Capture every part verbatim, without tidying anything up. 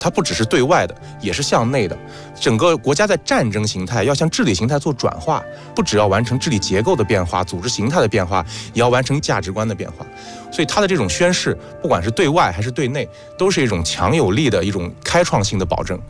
它不只是对外的，也是向内的。整个国家在战争形态要向治理形态做转化，不只要完成治理结构的变化、组织形态的变化，也要完成价值观的变化。所以它的这种宣示，不管是对外还是对内，都是一种强有力的一种开创性的保证。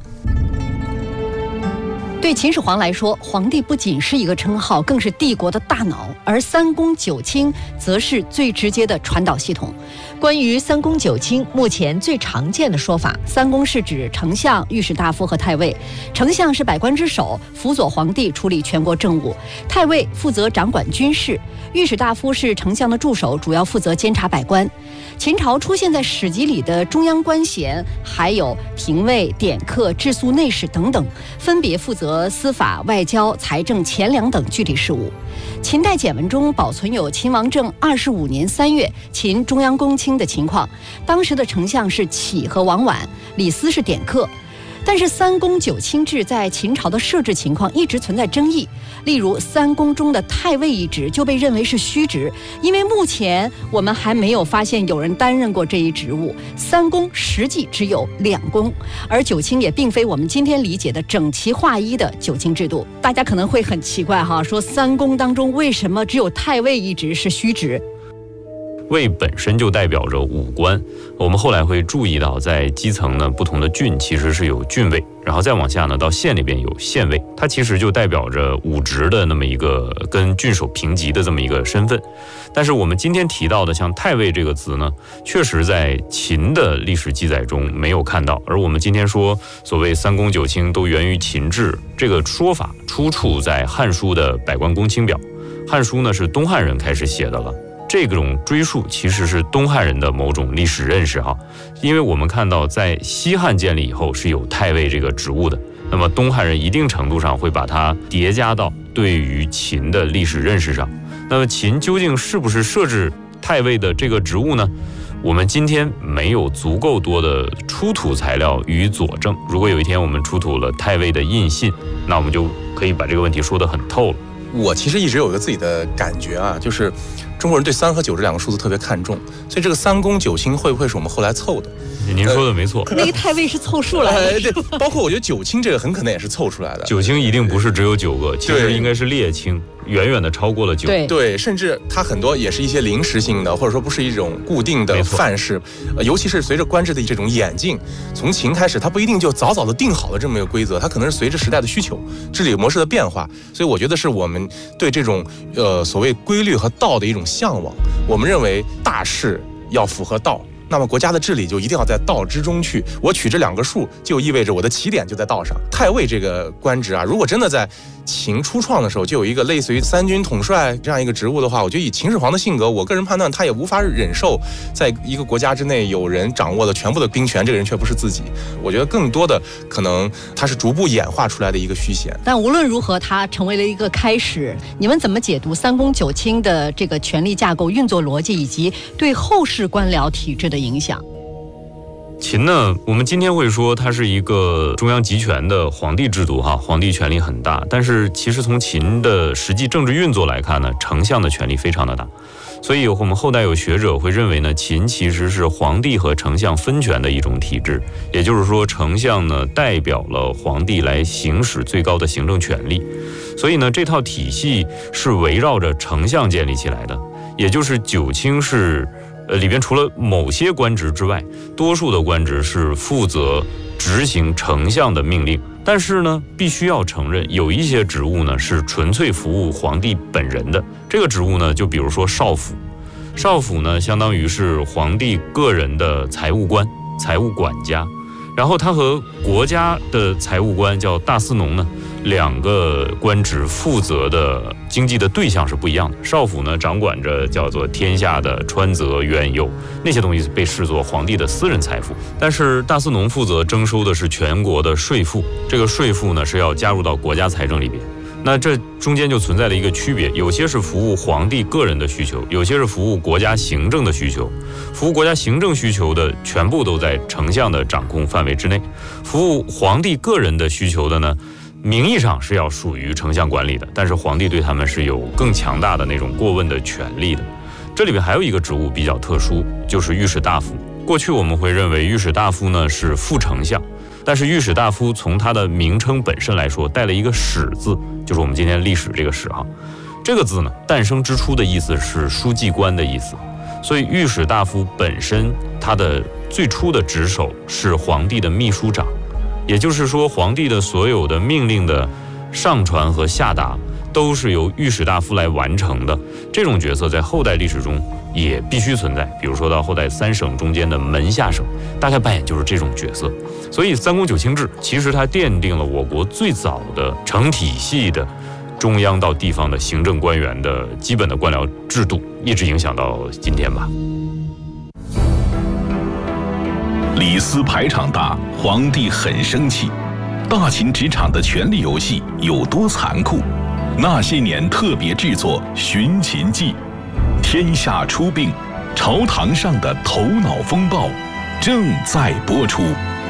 对秦始皇来说，皇帝不仅是一个称号，更是帝国的大脑，而三公九卿则是最直接的传导系统。关于三公九卿，目前最常见的说法，三公是指丞相、御史大夫和太尉。丞相是百官之首，辅佐皇帝处理全国政务；太尉负责掌管军事；御史大夫是丞相的助手，主要负责监察百官。秦朝出现在史籍里的中央官衔，还有廷尉、典客、治粟内史等等，分别负责司法、外交、财政、钱粮等具体事务。秦代简文中保存有秦王政二十五年三月秦中央公卿的情况，当时的丞相是启和王绾，李斯是典客。但是三公九卿制在秦朝的设置情况一直存在争议，例如三公中的太尉一职就被认为是虚职，因为目前我们还没有发现有人担任过这一职务。三公实际只有两公，而九卿也并非我们今天理解的整齐划一的九卿制度。大家可能会很奇怪哈，说三公当中为什么只有太尉一职是虚职？ 尉本身就代表着武官，我们后来会注意到，在基层呢，不同的郡其实是有郡尉，然后再往下呢，到县里边有县尉，它其实就代表着武职的那么一个跟郡守平级的这么一个身份。但是我们今天提到的像太尉这个词呢，确实在秦的历史记载中没有看到，而我们今天说所谓三公九卿都源于秦制，这个说法出处在《汉书》的百官公卿表。《汉书》呢是东汉人开始写的了。这种追溯其实是东汉人的某种历史认识哈，因为我们看到在西汉建立以后是有太尉这个职务的，那么东汉人一定程度上会把它叠加到对于秦的历史认识上。那么秦究竟是不是设置太尉的这个职务呢？我们今天没有足够多的出土材料予以佐证。如果有一天我们出土了太尉的印信，那我们就可以把这个问题说得很透了。 我其实一直有一个自己的感觉啊，就是中国人对三和九这两个数字特别看重，所以这个三公九卿会不会是我们后来凑的？ 您说的没错， 呃、那个太尉是凑数来的。 呃、对，包括我觉得九卿这个很可能也是凑出来的。 九卿一定不是只有九个，其实应该是列卿，远远的超过了九。 对对，甚至它很多也是一些临时性的，或者说不是一种固定的范式。呃、尤其是随着官制的这种演进，从秦开始，它不一定就早早的定好了这么一个规则，它可能是随着时代的需求、治理模式的变化。所以我觉得是我们对这种呃所谓规律和道的一种向往。我们认为大事要符合道，那么国家的治理就一定要在道之中去。我取这两个数，就意味着我的起点就在道上。太尉这个官职啊，如果真的在秦初创的时候就有一个类似于三军统帅这样一个职务的话，我觉得以秦始皇的性格，我个人判断他也无法忍受在一个国家之内有人掌握了全部的兵权，这个人却不是自己。我觉得更多的可能他是逐步演化出来的一个虚衔。 但无论如何，它成为了一个开始。你们怎么解读三公九卿的这个权力架构运作逻辑，以及对后世官僚体制的影响？ 秦呢，我们今天会说它是一个中央集权的皇帝制度哈，皇帝权力很大，但是其实从秦的实际政治运作来看呢，丞相的权力非常的大，所以我们后代有学者会认为呢，秦其实是皇帝和丞相分权的一种体制，也就是说丞相呢代表了皇帝来行使最高的行政权力，所以呢这套体系是围绕着丞相建立起来的，也就是九卿是呃，里边除了某些官职之外，多数的官职是负责执行丞相的命令。但是呢，必须要承认，有一些职务呢是纯粹服务皇帝本人的。这个职务呢，就比如说少府。少府呢，相当于是皇帝个人的财务官、财务管家。然后他和国家的财务官叫大司农呢，两个官职负责的经济的对象是不一样的。少府呢，掌管着叫做天下的川泽苑囿，那些东西被视作皇帝的私人财富。但是大司农负责征收的是全国的税赋，这个税赋呢是要加入到国家财政里边。那这中间就存在了一个区别，有些是服务皇帝个人的需求，有些是服务国家行政的需求。服务国家行政需求的全部都在丞相的掌控范围之内，服务皇帝个人的需求的呢，名义上是要属于丞相管理的，但是皇帝对他们是有更强大的那种过问的权利的。这里边还有一个职务比较特殊，就是御史大夫。过去我们会认为御史大夫呢是副丞相， 但是御史大夫从他的名称本身来说，带了一个史字，就是我们今天历史这个史哈。这个字呢，诞生之初的意思是书记官的意思，所以御史大夫本身他的最初的职守是皇帝的秘书长，也就是说，皇帝的所有的命令的上传和下达都是由御史大夫来完成的。这种角色在后代历史中也必须存在，比如说到后代三省中间的门下省，大概扮演就是这种角色。所以三公九卿制其实它奠定了我国最早的成体系的中央到地方的行政官员的基本的官僚制度，一直影响到今天吧。 李斯排场大，皇帝很生气。大秦职场的权力游戏有多残酷？那些年特别制作《寻秦记》，天下初并，朝堂上的头脑风暴正在播出。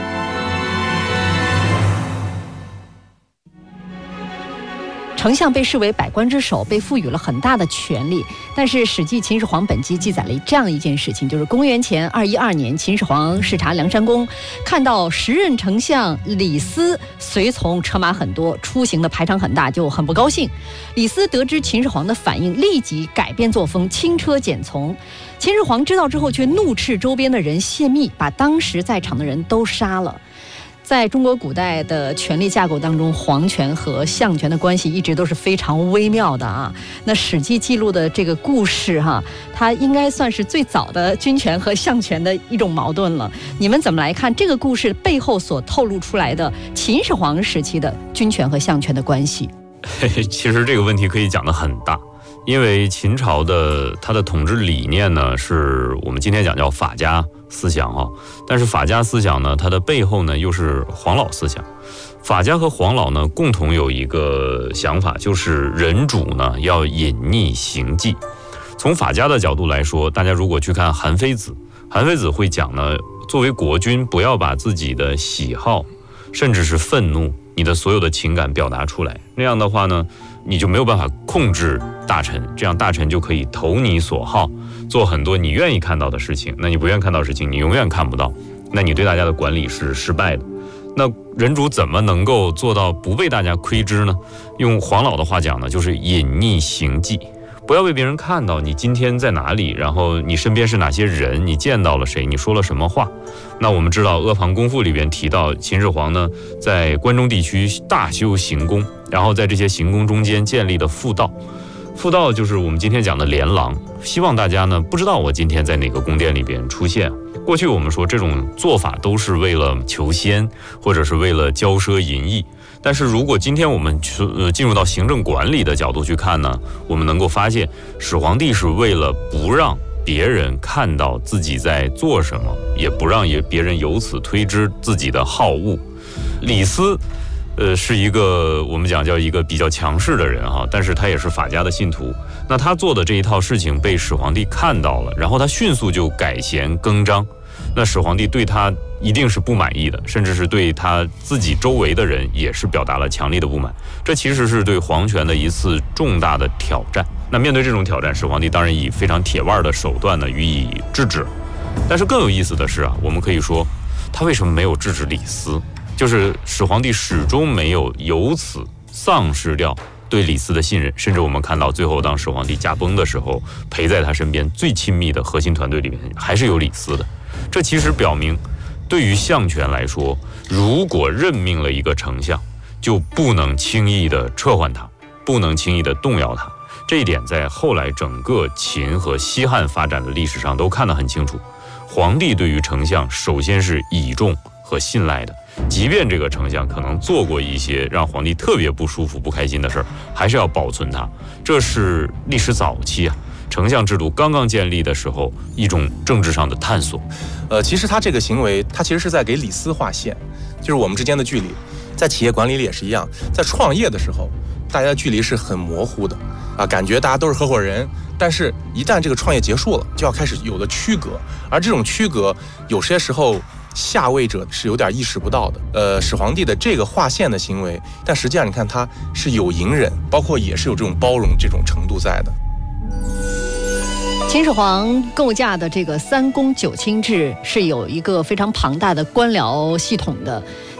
丞相被视为百官之首，被赋予了很大的权力。但是《史记·秦始皇本纪》记载了这样一件事情，就是公元前二一二年，秦始皇视察梁山宫，看到时任丞相李斯随从车马很多，出行的排场很大，就很不高兴。李斯得知秦始皇的反应，立即改变作风，轻车简从。秦始皇知道之后，却怒斥周边的人泄密，把当时在场的人都杀了。在中国古代的权力架构当中，皇权和相权的关系一直都是非常微妙的啊。那《史记》记录的这个故事哈，它应该算是最早的君权和相权的一种矛盾了。你们怎么来看这个故事背后所透露出来的秦始皇时期的君权和相权的关系？ 其实这个问题可以讲得很大。因为秦朝的它的统治理念呢，是我们今天讲叫法家思想哈，但是法家思想呢，它的背后呢又是黄老思想。法家和黄老呢共同有一个想法，就是人主呢要隐匿行迹。从法家的角度来说，大家如果去看韩非子，韩非子会讲呢，作为国君不要把自己的喜好甚至是愤怒，你的所有的情感表达出来，那样的话呢，你就没有办法控制大臣，这样大臣就可以投你所好，做很多你愿意看到的事情，那你不愿看到的事情你永远看不到，那你对大家的管理是失败的。那人主怎么能够做到不被大家窥知呢？用黄老的话讲呢，就是隐匿行迹，不要被别人看到你今天在哪里，然后你身边是哪些人，你见到了谁，你说了什么话。那我们知道《阿房宫赋》里边提到，秦始皇呢在关中地区大修行宫，然后在这些行宫中间建立的复道。复道就是我们今天讲的连廊，希望大家呢不知道我今天在哪个宫殿里边出现。过去我们说这种做法都是为了求仙，或者是为了骄奢淫逸。但是如果今天我们去呃进入到行政管理的角度去看呢，我们能够发现，始皇帝是为了不让别人看到自己在做什么，也不让也别人由此推知自己的好恶。李斯呃，是一个我们讲叫一个比较强势的人哈，但是他也是法家的信徒。那他做的这一套事情被始皇帝看到了，然后他迅速就改弦更张。那始皇帝对他一定是不满意的，甚至是对他自己周围的人也是表达了强烈的不满。这其实是对皇权的一次重大的挑战。那面对这种挑战，始皇帝当然以非常铁腕的手段呢予以制止。但是更有意思的是啊，我们可以说他为什么没有制止李斯？就是始皇帝始终没有由此丧失掉对李斯的信任，甚至我们看到最后当始皇帝驾崩的时候，陪在他身边最亲密的核心团队里面还是有李斯的。这其实表明，对于相权来说，如果任命了一个丞相，就不能轻易的撤换他，不能轻易的动摇他。这一点在后来整个秦和西汉发展的历史上都看得很清楚。皇帝对于丞相首先是倚重和信赖的，即便这个丞相可能做过一些让皇帝特别不舒服不开心的事儿，还是要保存他。这是历史早期啊丞相制度刚刚建立的时候一种政治上的探索。 呃，其实他这个行为，他其实是在给李斯划线，就是我们之间的距离。在企业管理里也是一样，在创业的时候，大家的距离是很模糊的啊，感觉大家都是合伙人，但是一旦这个创业结束了，就要开始有了区隔，而这种区隔有些时候下位者是有点意识不到的。呃，始皇帝的这个划线的行为，但实际上你看他是有隐忍，包括也是有这种包容这种程度在的。 秦始皇构架的这个三公九卿制是有一个非常庞大的官僚系统的。